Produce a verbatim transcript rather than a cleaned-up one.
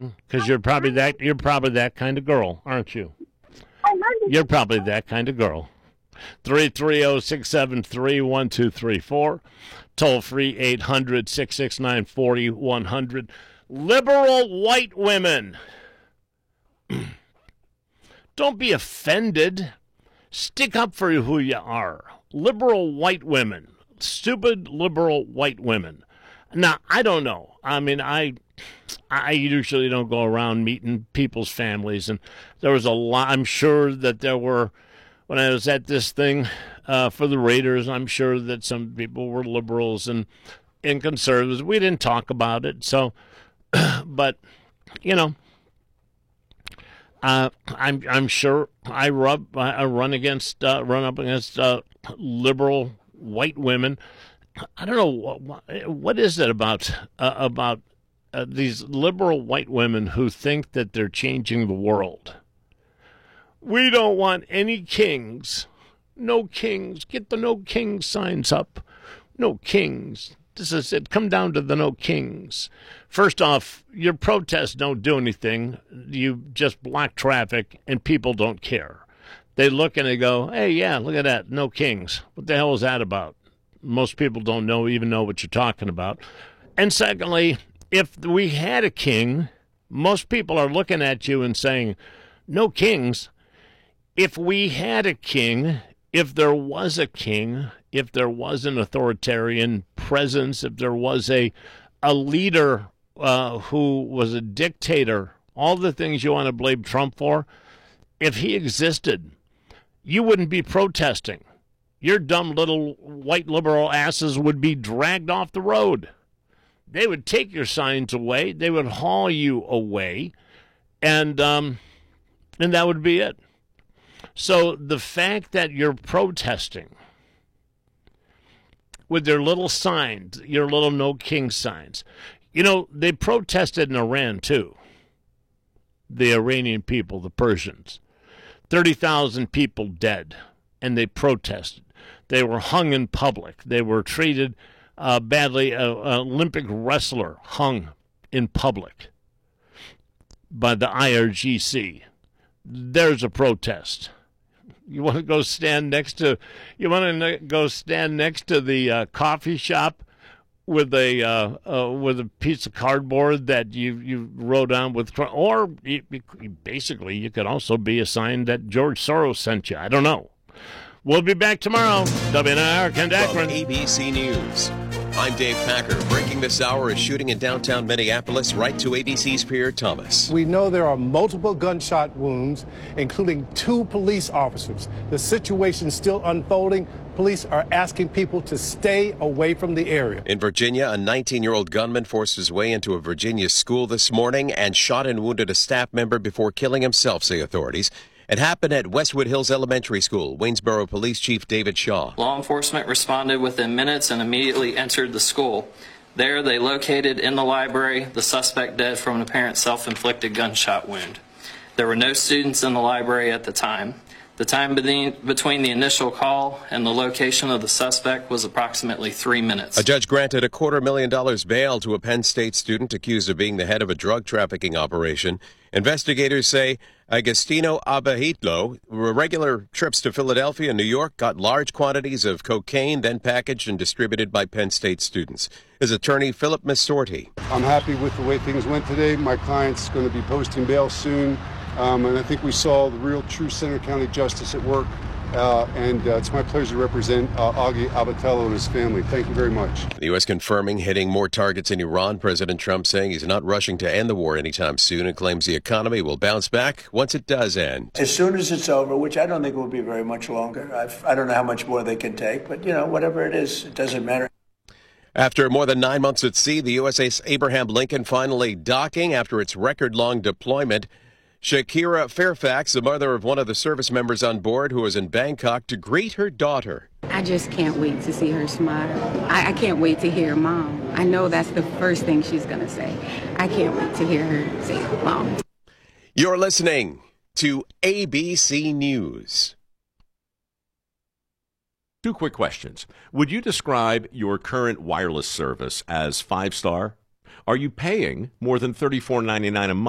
can, because you're probably that you're probably that kind of girl, aren't you? I love you. You're probably that kind of girl. three three zero, six seven three, one two three four. Toll free eight hundred, six six nine, four one zero zero. Liberal white women. Don't be offended. Stick up for who you are. Liberal white women. Stupid liberal white women. Now, I don't know. I mean, I I usually don't go around meeting people's families, and there was a lot. I'm sure that there were, when I was at this thing uh, for the Raiders, I'm sure that some people were liberals and, and conservatives. We didn't talk about it, so, but, you know, uh, I'm I'm sure I rub I run against uh, run up against uh, liberal white women. I don't know what, what is it about uh, about uh, these liberal white women who think that they're changing the world. We don't want any kings. No kings. Get the no kings signs up. No kings. This is it. Come down to the no kings. First off, your protests don't do anything. You just block traffic, and people don't care. They look and they go, hey, yeah, look at that. No kings. What the hell is that about? Most people don't know, even know what you're talking about. And secondly, if we had a king, most people are looking at you and saying, no kings. If we had a king, if there was a king, if there was an authoritarian presence, if there was a a leader uh, who was a dictator, all the things you want to blame Trump for, if he existed, you wouldn't be protesting. Your dumb little white liberal asses would be dragged off the road. They would take your signs away. They would haul you away, and um, and that would be it. So the fact that you're protesting with their little signs, your little no king signs, you know, they protested in Iran too. The Iranian people, the Persians, thirty thousand people dead, and they protested. They were hung in public. They were treated uh, badly. An Olympic wrestler hung in public by the I R G C. There's a protest. You want to go stand next to, you want to go stand next to the uh, coffee shop with a uh, uh, with a piece of cardboard that you you wrote on with, or you, you, basically you could also be a sign that George Soros sent you. I don't know. We'll be back tomorrow. W N I R, Kent Akron. From A B C News, I'm Dave Packer. Breaking this hour, a shooting in downtown Minneapolis, right to A B C's Pierre Thomas. We know there are multiple gunshot wounds, including two police officers. The situation is still unfolding. Police are asking people to stay away from the area. In Virginia, a nineteen-year-old gunman forced his way into a Virginia school this morning and shot and wounded a staff member before killing himself, say authorities. It happened at Westwood Hills Elementary School. Waynesboro Police Chief David Shaw. Law enforcement responded within minutes and immediately entered the school. There, they located in the library the suspect dead from an apparent self-inflicted gunshot wound. There were no students in the library at the time. The time between the initial call and the location of the suspect was approximately three minutes. A judge granted a quarter million dollars bail to a Penn State student accused of being the head of a drug trafficking operation. Investigators say Agostino Abahitlo, regular trips to Philadelphia and New York, got large quantities of cocaine, then packaged and distributed by Penn State students. His attorney, Philip Massorti. I'm happy with the way things went today. My client's going to be posting bail soon. Um, and I think we saw the real true Center County justice at work. Uh, and uh, it's my pleasure to represent uh, Augie Abatello and his family. Thank you very much. The U S confirming hitting more targets in Iran. President Trump saying he's not rushing to end the war anytime soon and claims the economy will bounce back once it does end. As soon as it's over, which I don't think will be very much longer. I've, I don't know how much more they can take, but, you know, whatever it is, it doesn't matter. After more than nine months at sea, the U S S Abraham Lincoln finally docking after its record-long deployment. Shakira Fairfax, the mother of one of the service members on board who was in Bangkok to greet her daughter. I just can't wait to see her smile. I, I can't wait to hear Mom. I know that's the first thing she's going to say. I can't wait to hear her say Mom. You're listening to A B C News. Two quick questions. Would you describe your current wireless service as five-star? Are you paying more than thirty-four ninety-nine a month?